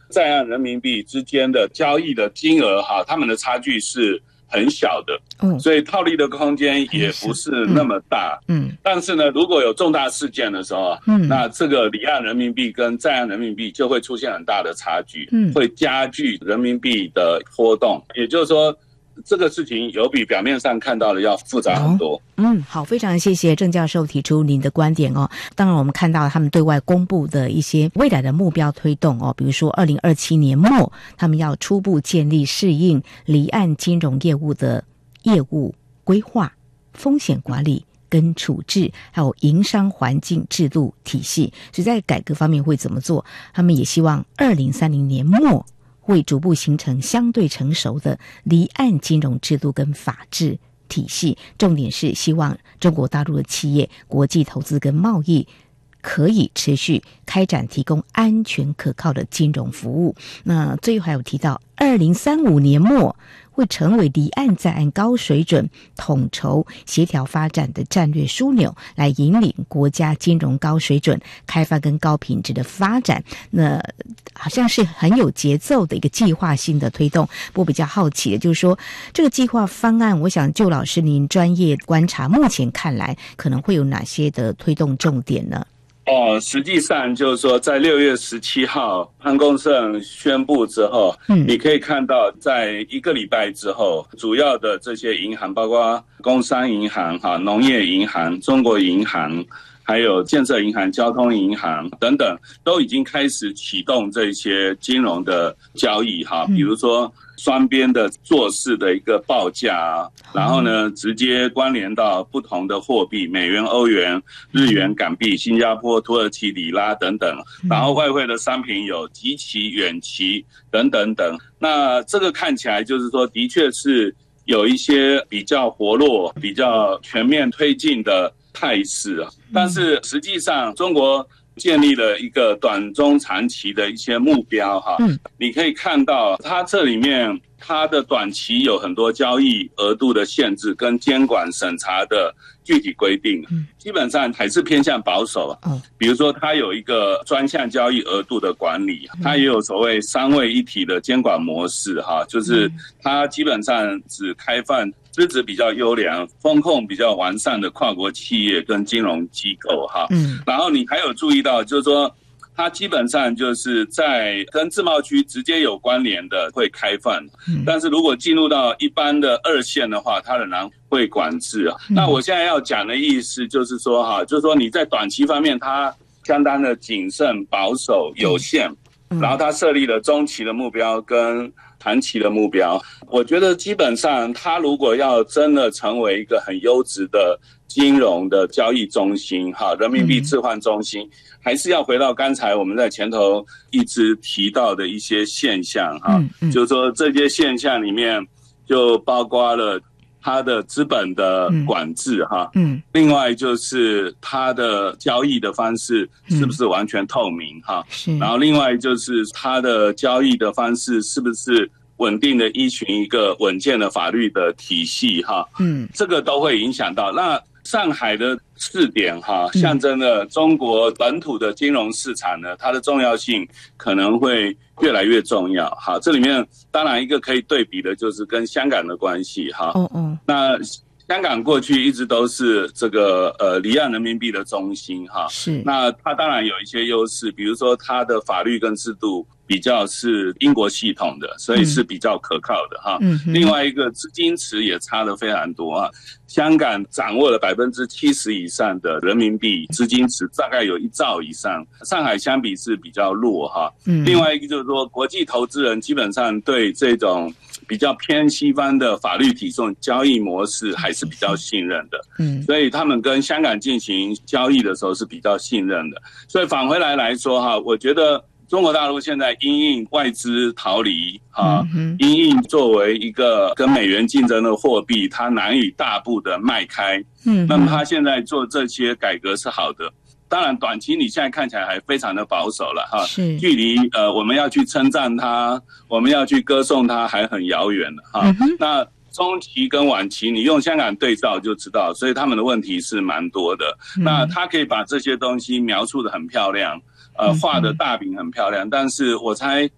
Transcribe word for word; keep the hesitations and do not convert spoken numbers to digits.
在岸人民币之间的交易的金额哈，他们的差距是很小的，嗯，所以套利的空间也不是那么大，嗯，但是呢，如果有重大事件的时候，嗯，那这个离岸人民币跟在岸人民币就会出现很大的差距，嗯，会加剧人民币的波动，也就是说，这个事情有比表面上看到的要复杂很多。 嗯，好，非常谢谢郑教授提出您的观点哦。当然，我们看到他们对外公布的一些未来的目标推动哦，比如说二零二七年末，他们要初步建立适应离岸金融业务的业务规划、风险管理跟处置，还有营商环境制度体系。所以在改革方面会怎么做？他们也希望二零三零年末会逐步形成相对成熟的离岸金融制度跟法治体系，重点是希望中国大陆的企业国际投资跟贸易可以持续开展提供安全可靠的金融服务。那最后还有提到二零三五年末会成为离岸在岸高水准统筹协调发展的战略枢纽，来引领国家金融高水准开发跟高品质的发展。那好像是很有节奏的一个计划性的推动。不过比较好奇的就是说，这个计划方案，我想就老师您专业观察，目前看来可能会有哪些的推动重点呢？ 哦，实际上就是说，在六月十七号潘功胜宣布之后，嗯，你可以看到，在一个礼拜之后，主要的这些银行，包括工商银行、哈农业银行、中国银行，还有建设银行、交通银行等等，都已经开始启动这些金融的交易哈，比如说双边的做市的一个报价，然后呢，直接关联到不同的货币，美元、欧元、日元、港币、新加坡、土耳其里拉等等，然后外汇的商品有即期、远期等等等。那这个看起来就是说，的确是有一些比较活络、比较全面推进的态势啊，但是实际上中国建立了一个短中长期的一些目标哈，嗯，你可以看到它这里面它的短期有很多交易额度的限制跟监管审查的具体规定，嗯，基本上还是偏向保守，嗯，比如说它有一个专项交易额度的管理，它也有所谓三位一体的监管模式哈，就是它基本上只开放资质比较优良、风控比较完善的跨国企业跟金融机构哈。嗯，然后你还有注意到，就是说，它基本上就是在跟自贸区直接有关联的会开放，嗯，但是如果进入到一般的二线的话，它仍然会管制啊。嗯，那我现在要讲的意思就是说哈，就是说你在短期方面，它相当的谨慎、保守、有限，嗯，然后它设立了中期的目标跟长期的目标。我觉得基本上它如果要真的成为一个很优质的金融的交易中心哈，人民币置换中心，嗯，还是要回到刚才我们在前头一直提到的一些现象哈，嗯嗯，就是说这些现象里面就包括了它的资本的管制哈，嗯，嗯，另外就是它的交易的方式是不是完全透明哈，嗯，然后另外就是它的交易的方式是不是稳定的依循一个稳健的法律的体系哈，嗯，这个都会影响到。那上海的试点哈，象征了中国本土的金融市场呢，它的重要性可能会越来越重要。好，这里面当然一个可以对比的就是跟香港的关系哈。哦哦，那香港过去一直都是这个呃离岸人民币的中心哈，是。那它当然有一些优势，比如说它的法律跟制度比较是英国系统的，所以是比较可靠的哈。嗯，另外一个资金池也差得非常多啊。香港掌握了百分之七十以上的人民币资金池，大概有一兆以上。上海相比是比较弱哈。嗯，另外一个就是说，国际投资人基本上对这种比较偏西方的法律体系交易模式还是比较信任的。嗯，所以他们跟香港进行交易的时候是比较信任的。所以返回来来说哈，我觉得中国大陆现在因应外资逃离啊，因应作为一个跟美元竞争的货币，它难以大步的迈开。嗯，那么它现在做这些改革是好的。当然，短期你现在看起来还非常的保守了哈，是距离呃我们要去称赞它，我们要去歌颂它还很遥远的哈。嗯，那中期跟晚期，你用香港对照就知道，所以他们的问题是蛮多的。嗯，那他可以把这些东西描述得很漂亮。呃，画的大饼很漂亮，但是我猜